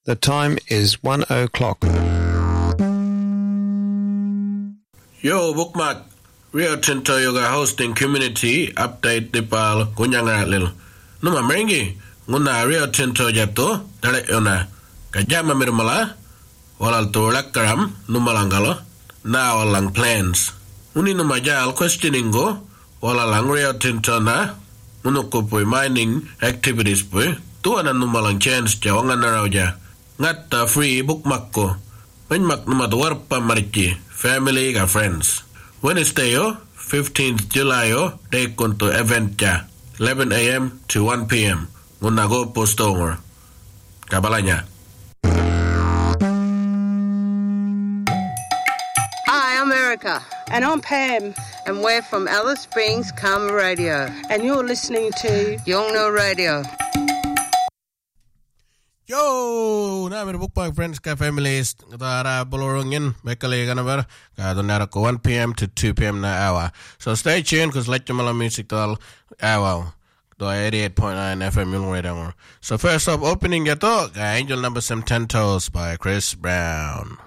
The time is 1:00. Yo, bookmark. Rio Tinto Yoga hosting community update di pal kunyanga lil. Numa merengi nguna Rio Tinto jato dale yona. Kajama mirmala walal tolak karam numalangalo na walang plans. Uni numa jal questioning go walalang Rio Tinto na munukupui mining activities pui tuana numalang chance jawangan naraw ngatta free bookmark ko. Penmak numa warpa marichi family ka friends. Wednesday 15th July day konto event 11 a.m. to 1 p.m. Nguna go postonger. Kabalanya. Hi, I'm Erica. And I'm Pam. And we're from Alice Springs Karma Radio. And you're listening to Yongno Radio. Yo, na mere bookmark friends ka families tara bolorongin mekale ganabar ka donara ko 1 p.m. to 2 p.m. na hour. So stay tuned cuz let your music tal hour. Do 88.9 FM Yongno. So first up opening your talk, Angel Number Some 10 Toes by Chris Brown.